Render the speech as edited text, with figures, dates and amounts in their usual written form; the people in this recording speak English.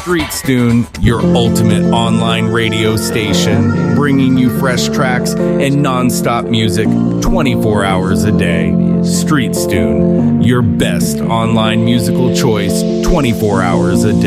Streetstune, your ultimate online radio station, bringing you fresh tracks and non-stop music 24 hours a day. Streetstune, your best online musical choice 24 hours a day.